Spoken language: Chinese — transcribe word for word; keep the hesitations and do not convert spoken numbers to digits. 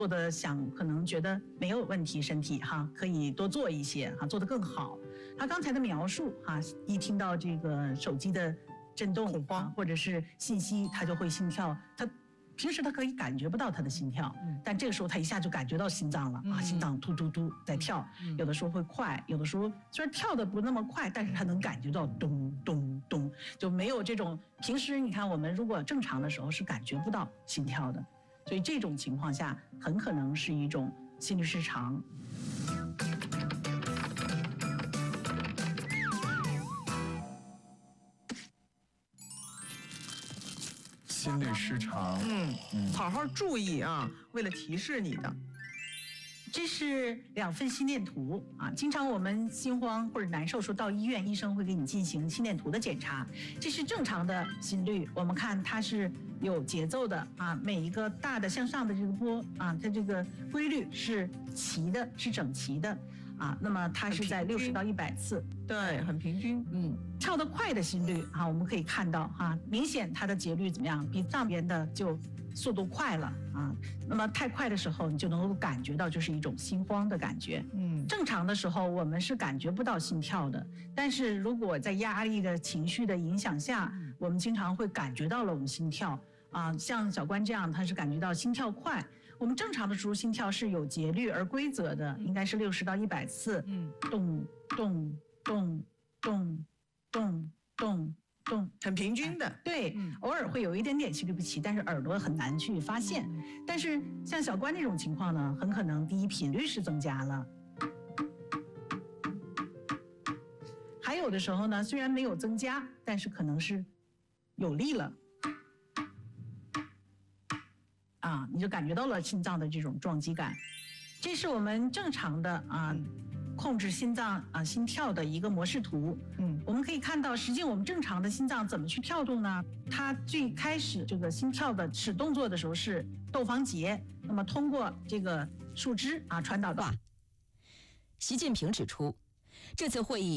做的想可能觉得没有问题，身体哈可以多做一些哈，做得更好。他刚才的描述哈，一听到这个手机的震动恐慌或者是信息，他就会心跳。他平时他可以感觉不到他的心跳，但这个时候他一下就感觉到心脏了啊，心脏突突突在跳。有的时候会快，有的时候虽然跳的不那么快，但是他能感觉到咚咚咚，就没有这种平时你看我们如果正常的时候是感觉不到心跳的。所以这种情况下，很可能是一种心律失常。 心律失常， 嗯嗯，好好注意啊！为了提示你的。 这是两份心电图啊，经常我们心慌或者难受，说到医院，医生会给你进行心电图的检查。这是正常的心率，我们看它是有节奏的啊，每一个大的向上的这个波啊，它这个规律是齐的，是整齐的啊。那么它是在六十到一百次， 对，很平均。嗯， 跳得快的心率啊，我们可以看到哈、啊，明显它的节律怎么样，比上边的就速度快了啊。那么太快的时候，你就能够感觉到就是一种心慌的感觉。嗯，正常的时候我们是感觉不到心跳的，但是如果在压力的情绪的影响下，我们经常会感觉到了我们心跳啊。像小关这样，他是感觉到心跳快。我们正常的时候心跳是有节律而规则的，应该是六十到一百次。嗯，动动动动动动。动很平均的， 对，嗯、偶尔会有一点点心律不齐，但是耳朵很难去发现。嗯、但是像小关这种情况呢，很可能第一频率是增加了，还有的时候呢，虽然没有增加，但是可能是有力了，啊，你就感觉到了心脏的这种撞击感。这是我们正常的啊。控制心脏啊心跳的一个模式图，嗯，我们可以看到，实际我们正常的心脏怎么去跳动呢？它最开始这个心跳的始动作的时候是窦房结，那么通过这个树枝啊传导到。 习近平指出，这次会议。